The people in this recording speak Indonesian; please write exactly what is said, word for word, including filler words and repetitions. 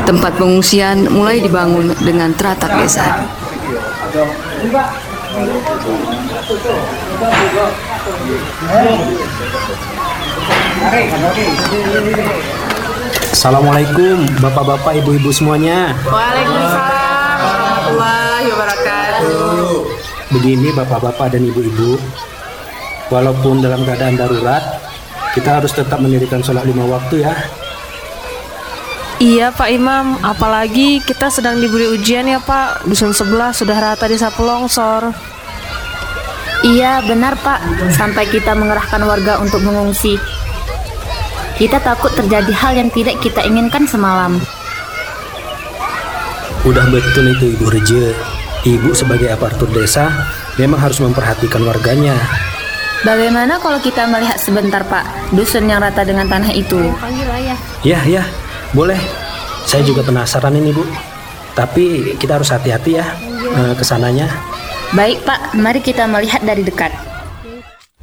Tempat pengungsian mulai dibangun dengan teratak desa. Assalamualaikum bapak-bapak, ibu-ibu semuanya. Waalaikumsalam warahmatullahi wabarakatuh. Begini bapak-bapak dan ibu-ibu, walaupun dalam keadaan darurat, kita harus tetap mendirikan sholat lima waktu ya. Iya Pak Imam, apalagi kita sedang diberi ujian ya Pak. Dusun sebelah sudah rata disapu longsor. Iya benar Pak, sampai kita mengerahkan warga untuk mengungsi. Kita takut terjadi hal yang tidak kita inginkan semalam. Udah betul itu Ibu Reje. Ibu sebagai aparatur desa memang harus memperhatikan warganya. Bagaimana kalau kita melihat sebentar Pak, dusun yang rata dengan tanah itu? Ya, ya, boleh. Saya juga penasaran ini Bu. Tapi kita harus hati-hati ya eh, kesananya. Baik Pak, mari kita melihat dari dekat.